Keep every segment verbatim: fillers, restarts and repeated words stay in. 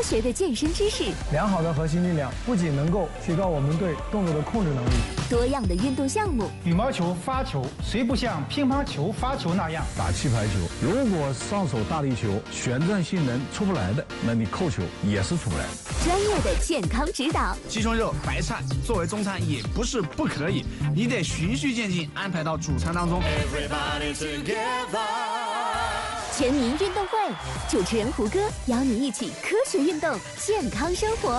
学的健身知识。 良好的核心力量不仅能够提高我们对动作的控制能力， 多样的运动项目。 羽毛球发球，谁不像乒乓球发球那样打气排球？如果上手大力球，旋转性能出不来的，那你扣球也是出不来的。 专业的健康指导。 鸡胸肉、白菜作为中餐也不是不可以，你得循序渐进安排到主餐当中。 全民运动会，主持人胡歌邀你一起科学运动，健康生活。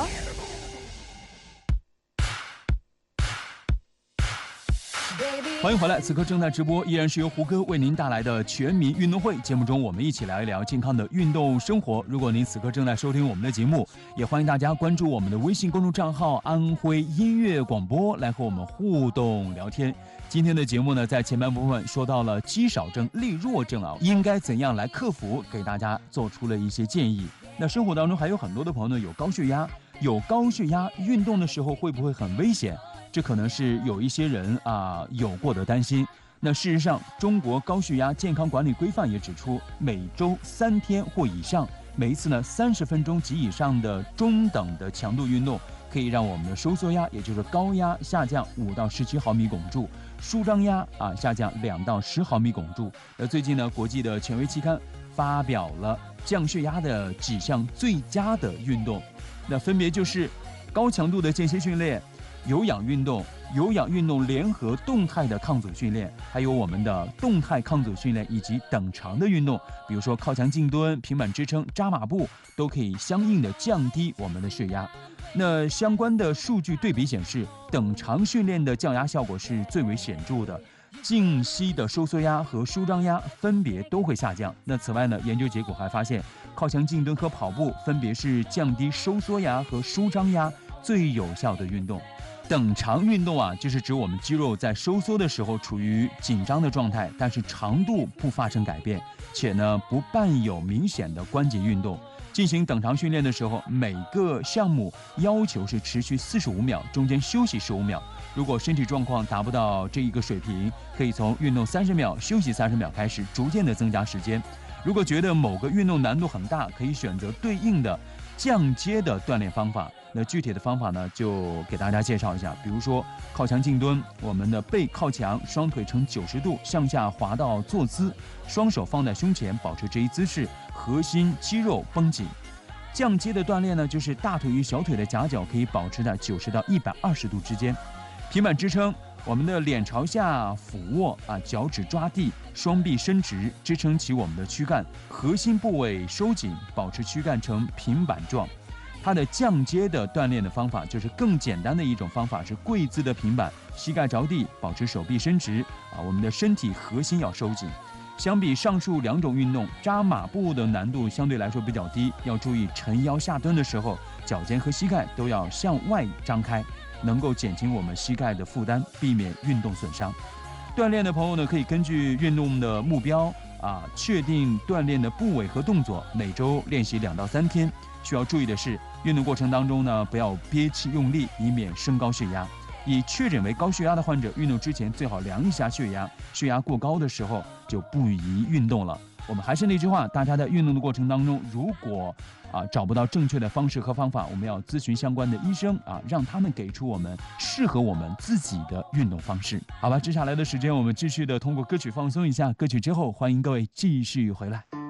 欢迎回来，此刻正在直播，依然是由胡歌为您带来的全民运动会节目中，我们一起聊一聊健康的运动生活。如果您此刻正在收听我们的节目，也欢迎大家关注我们的微信公众账号安徽音乐广播，来和我们互动聊天。今天的节目呢，在前半部分说到了肌少症、力弱症啊，应该怎样来克服，给大家做出了一些建议。那生活当中还有很多的朋友呢有高血压，有高血压运动的时候会不会很危险？这可能是有一些人啊有过的担心。那事实上，中国高血压健康管理规范也指出，每周三天或以上，每一次呢三十分钟及以上的中等的强度运动，可以让我们的收缩压，也就是高压下降五到十七毫米汞柱，舒张压啊下降两到十毫米汞柱。那最近呢，国际的权威期刊发表了降血压的几项最佳的运动，那分别就是高强度的间歇训练、有氧运动、有氧运动联合动态的抗阻训练，还有我们的动态抗阻训练以及等长的运动，比如说靠墙静蹲、平板支撑、扎马步，都可以相应的降低我们的血压。那相关的数据对比显示，等长训练的降压效果是最为显著的，静息的收缩压和舒张压分别都会下降。那此外呢，研究结果还发现，靠墙静蹲和跑步分别是降低收缩压和舒张压最有效的运动。等长运动啊，就是指我们肌肉在收缩的时候处于紧张的状态，但是长度不发生改变，且呢不伴有明显的关节运动。进行等长训练的时候，每个项目要求是持续四十五秒，中间休息十五秒。如果身体状况达不到这一个水平，可以从运动三十秒、休息三十秒开始，逐渐的增加时间。如果觉得某个运动难度很大，可以选择对应的降阶的锻炼方法。那具体的方法呢，就给大家介绍一下。比如说靠墙静蹲，我们的背靠墙，双腿呈九十度向下滑到坐姿，双手放在胸前，保持这一姿势，核心肌肉绷紧。降阶的锻炼呢，就是大腿与小腿的夹角可以保持在九十到一百二十度之间。平板支撑，我们的脸朝下俯卧啊，脚趾抓地，双臂伸直，支撑起我们的躯干，核心部位收紧，保持躯干呈平板状。它的降阶的锻炼的方法就是更简单的一种方法，是跪姿的平板，膝盖着地，保持手臂伸直啊，我们的身体核心要收紧。相比上述两种运动，扎马步的难度相对来说比较低，要注意沉腰下蹲的时候，脚尖和膝盖都要向外张开，能够减轻我们膝盖的负担，避免运动损伤。锻炼的朋友呢，可以根据运动的目标啊，确定锻炼的部位和动作，每周练习两到三天。需要注意的是，运动过程当中呢，不要憋气用力，以免升高血压。已确诊为高血压的患者，运动之前最好量一下血压，血压过高的时候就不宜运动了。我们还是那句话，大家在运动的过程当中，如果啊找不到正确的方式和方法，我们要咨询相关的医生啊，让他们给出我们适合我们自己的运动方式。好吧，接下来的时间我们继续的通过歌曲放松一下，歌曲之后欢迎各位继续回来。